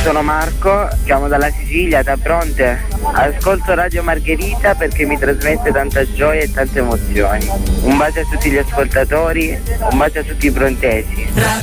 sono Marco, chiamo dalla Sicilia, da Bronte. Ascolto Radio Margherita perché mi trasmette tanta gioia e tante emozioni. Un bacio a tutti gli ascoltatori, un bacio a tutti i brontesi.